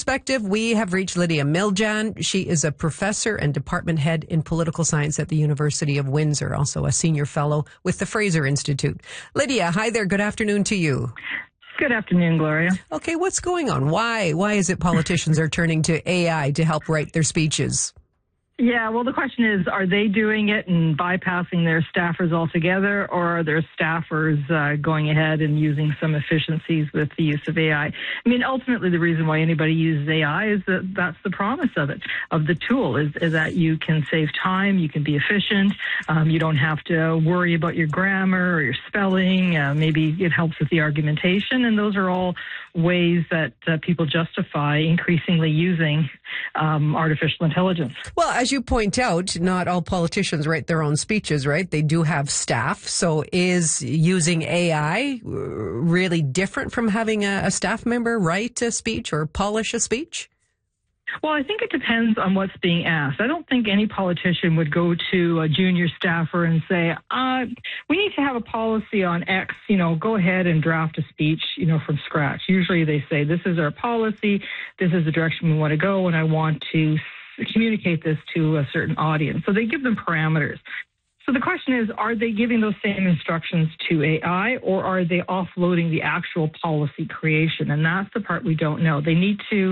perspective, we have reached Lydia Miljan. She is a professor and department head in political science at the University of Windsor, also a senior fellow with the Fraser Institute. Lydia, hi there. Good afternoon to you. Good afternoon, Gloria. Okay, what's going on? Why is it politicians are turning to AI to help write their speeches? Yeah, well, the question is, are they doing it and bypassing their staffers altogether, or are their staffers going ahead and using some efficiencies with the use of AI? I mean, ultimately, the reason why anybody uses AI is that that's the promise of it, of the tool, is that you can save time, you can be efficient, you don't have to worry about your grammar or your spelling, maybe it helps with the argumentation, and those are all ways that people justify increasingly using artificial intelligence. Well, as you point out, not all politicians write their own speeches, right? They do have staff. So is using AI really different from having a staff member write a speech or polish a speech? Well, I think it depends on what's being asked. I don't think any politician would go to a junior staffer and say, we need to have a policy on X, go ahead and draft a speech, from scratch. Usually they say, this is our policy, this is the direction we want to go, and I want to communicate this to a certain audience. So they give them parameters. So the question is, are they giving those same instructions to AI, or are they offloading the actual policy creation? And that's the part we don't know. They need to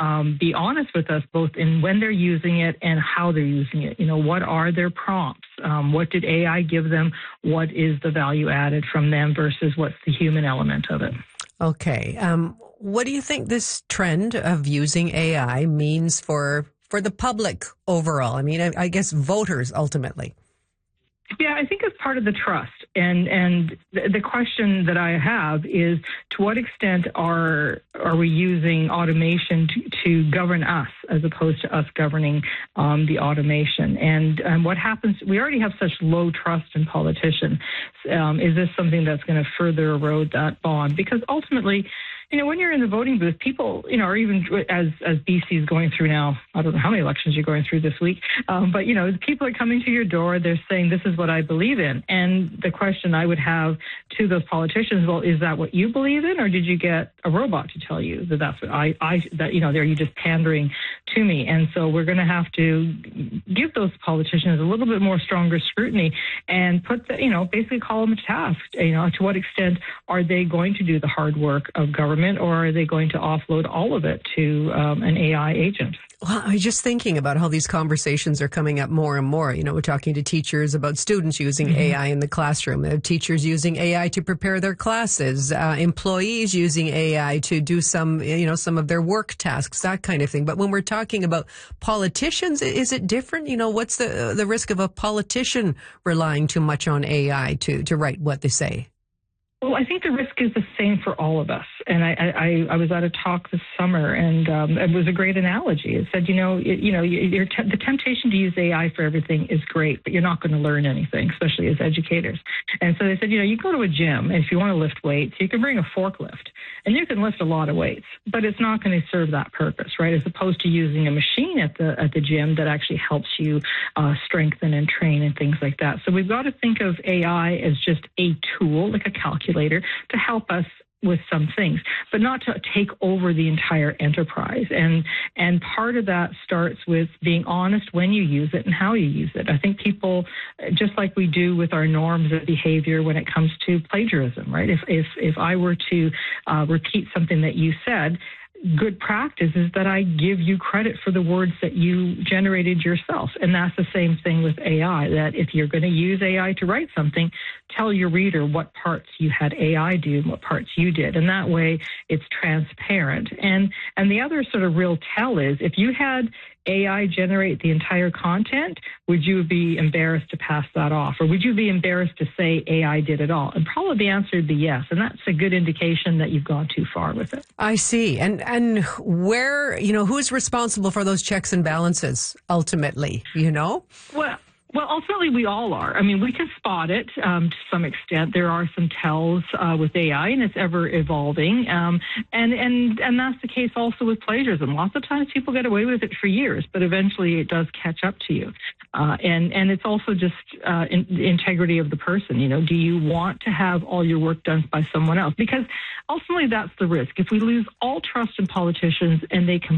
be honest with us, both in when they're using it and how they're using it. What are their prompts? What did AI give them? What is the value added from them versus what's the human element of it? Okay. What do you think this trend of using AI means for the public overall? I mean, I guess voters ultimately. Yeah, I think it's part of the trust. And the question that I have is, to what extent are we using automation to govern us as opposed to us governing the automation? And what happens, we already have such low trust in politicians. Is this something that's going to further erode that bond? Because ultimately, when you're in the voting booth, people, or even as BC is going through now, I don't know how many elections you're going through this week, but, people are coming to your door, they're saying, this is what I believe in. And the question I would have to those politicians, well, is that what you believe in, or did you get a robot to tell you that that's what are you just pandering to me? And so we're going to have to give those politicians a little bit more stronger scrutiny and put basically call them to task. To what extent are they going to do the hard work of government, or are they going to offload all of it to an AI agent? Well, I'm just thinking about how these conversations are coming up more and more. We're talking to teachers about students using AI in the classroom, teachers using AI to prepare their classes, employees using AI to do some of their work tasks, that kind of thing. But when we're talking about politicians, is it different? What's the risk of a politician relying too much on AI to write what they say? Well, I think the risk is the same for all of us. And I was at a talk this summer, and it was a great analogy. It said, the temptation to use AI for everything is great, but you're not going to learn anything, especially as educators. And so they said, you go to a gym, and if you want to lift weights, you can bring a forklift, and you can lift a lot of weights, but it's not going to serve that purpose, right? As opposed to using a machine at the gym that actually helps you strengthen and train and things like that. So we've got to think of AI as just a tool, like a calculator, to help us with some things, but not to take over the entire enterprise. And part of that starts with being honest when you use it and how you use it. I think people, just like we do with our norms of behavior when it comes to plagiarism, right? If I were to repeat something that you said, good practice is that I give you credit for the words that you generated yourself. And that's the same thing with AI, that if you're going to use AI to write something, tell your reader what parts you had AI do and what parts you did. And that way it's transparent. And the other sort of real tell is, if you had AI generate the entire content, would you be embarrassed to pass that off? Or would you be embarrassed to say AI did it all? And probably the answer would be yes. And that's a good indication that you've gone too far with it. I see. And where, who's responsible for those checks and balances ultimately, Well, ultimately, we all are. I mean, we can spot it to some extent. There are some tells with AI, and it's ever evolving. And that's the case also with plagiarism. Lots of times people get away with it for years, but eventually it does catch up to you. And it's also just the integrity of the person. Do you want to have all your work done by someone else? Because ultimately that's the risk. If we lose all trust in politicians and they